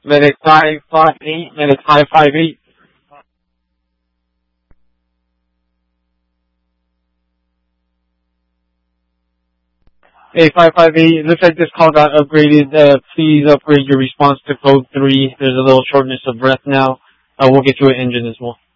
Medic 558, Medic 558. Hey, 558, looks like this call got upgraded. Please upgrade your response to code 3. There's a little shortness of breath now. We'll get you an engine as well.